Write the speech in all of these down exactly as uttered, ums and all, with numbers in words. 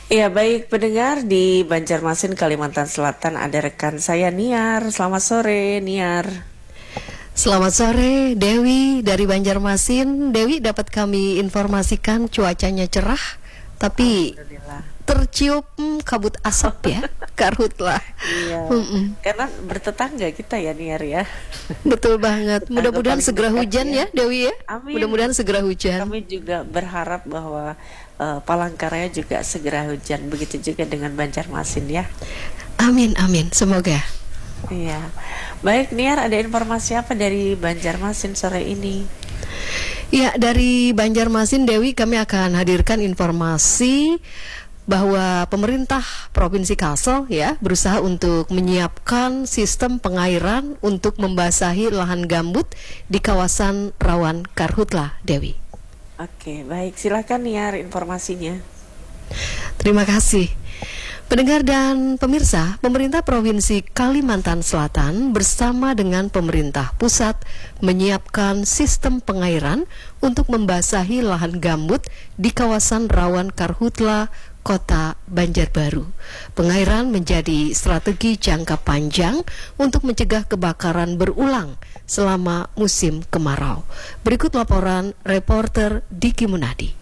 Ya baik pendengar di Banjarmasin, Kalimantan Selatan ada rekan saya Niar. Selamat sore Niar. Selamat sore Dewi dari Banjarmasin. Dewi, dapat kami informasikan cuacanya cerah, tapi tercium kabut asap ya, karhutlah. Iya. Mm-mm. Karena bertetangga kita ya Niar ya. Betul banget. Mudah-mudahan segera hujan ya, ya Dewi ya. Amin. Mudah-mudahan segera hujan. Kami juga berharap bahwa uh, Palangkaraya juga segera hujan. Begitu juga dengan Banjarmasin ya. Amin amin. Semoga. Iya. Baik Niar, ada informasi apa dari Banjarmasin sore ini? Ya, dari Banjarmasin Dewi, kami akan hadirkan informasi bahwa pemerintah Provinsi Kalsel ya berusaha untuk menyiapkan sistem pengairan untuk membasahi lahan gambut di kawasan rawan karhutla, Dewi. Oke, baik, silakan Niar informasinya. Terima kasih. Pendengar dan pemirsa, pemerintah Provinsi Kalimantan Selatan bersama dengan pemerintah pusat menyiapkan sistem pengairan untuk membasahi lahan gambut di kawasan rawan karhutla Kota Banjarbaru. Pengairan menjadi strategi jangka panjang untuk mencegah kebakaran berulang selama musim kemarau. Berikut laporan reporter Diki Munadi.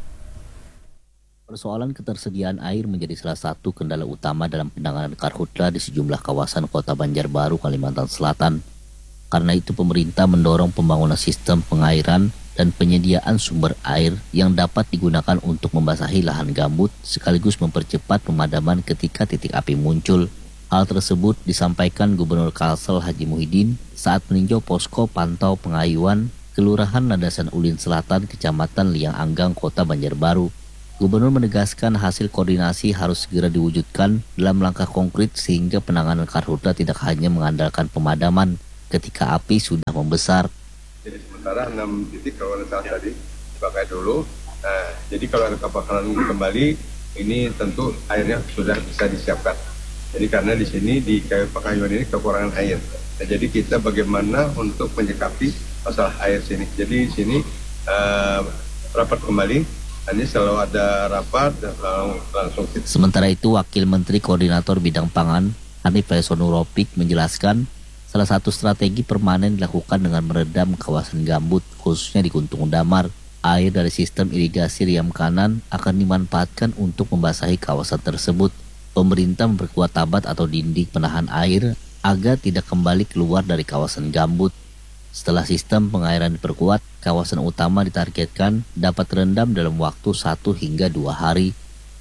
Persoalan ketersediaan air menjadi salah satu kendala utama dalam penanganan karhutla di sejumlah kawasan Kota Banjarbaru, Kalimantan Selatan. Karena itu pemerintah mendorong pembangunan sistem pengairan dan penyediaan sumber air yang dapat digunakan untuk membasahi lahan gambut sekaligus mempercepat pemadaman ketika titik api muncul. Hal tersebut disampaikan Gubernur Kalsel Haji Muhyiddin saat meninjau posko pantau pengayuan Kelurahan Nadasan Ulin Selatan, Kecamatan Liang Anggang, Kota Banjarbaru. Gubernur menegaskan hasil koordinasi harus segera diwujudkan dalam langkah konkret sehingga penanganan karhutla tidak hanya mengandalkan pemadaman ketika api sudah membesar. Jadi sementara enam titik kalau saat tadi dipakai dulu. Nah, jadi kalau ada kebakaran kembali, ini tentu airnya sudah bisa disiapkan. Jadi karena di sini di Pekayuan ini kekurangan air. Nah, jadi kita bagaimana untuk menyikapi masalah air sini. Jadi di sini uh, rapat kembali. Ini selalu ada rapat dan langsung. Sementara itu, Wakil Menteri Koordinator Bidang Pangan Hanif Haisonurropik menjelaskan salah satu strategi permanen dilakukan dengan meredam kawasan gambut, khususnya di Kuntung Damar. Air dari sistem irigasi Riam Kanan akan dimanfaatkan untuk membasahi kawasan tersebut. Pemerintah memperkuat tabat atau dinding penahan air agar tidak kembali keluar dari kawasan gambut. Setelah sistem pengairan diperkuat, kawasan utama ditargetkan dapat terendam dalam waktu satu hingga dua hari.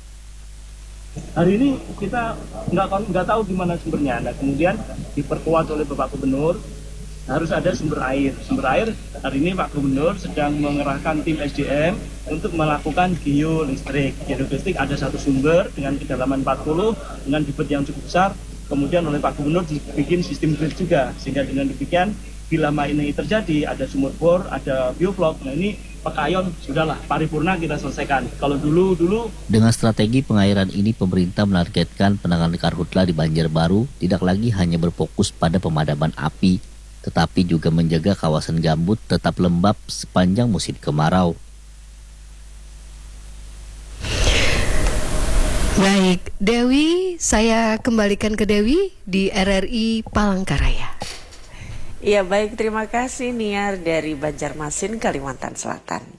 Hari ini kita nggak nggak tahu di mana sumbernya. Nah, kemudian diperkuat oleh Bapak Gubernur, harus ada sumber air. Sumber air hari ini Pak Gubernur sedang mengerahkan tim S D M untuk melakukan geolistrik. Geolistrik ada satu sumber dengan kedalaman empat puluh dengan debit yang cukup besar. Kemudian oleh Pak Gubernur dibikin sistem grid juga, sehingga dengan demikian bila ini terjadi ada sumur bor, ada bioflok. Nah ini Pekayon sudahlah paripurna kita selesaikan. Kalau dulu dulu dengan strategi pengairan ini pemerintah menargetkan penanganan karhutla di Banjarbaru tidak lagi hanya berfokus pada pemadaman api, tetapi juga menjaga kawasan gambut tetap lembab sepanjang musim kemarau. Baik, Dewi, saya kembalikan ke Dewi di R R I Palangkaraya. Iya baik, terima kasih Niar dari Banjarmasin, Kalimantan Selatan.